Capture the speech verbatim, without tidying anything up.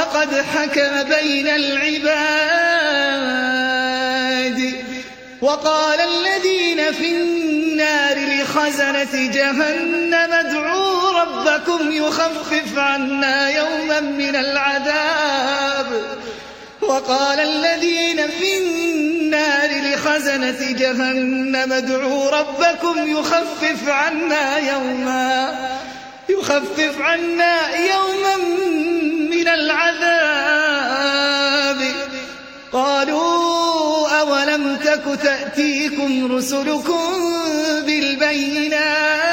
وقد حكم بين العباد. وقال الذين في النار لخزنة جهنم ادعوا ربكم يخفف عنا يوما من العذاب وقال الذين في النار لخزنة جهنم ادعوا ربكم يخفف عنا يوما يخفف عنا يوما من العذاب. قالوا أولم تك تأتيكم رسلكم بالبينات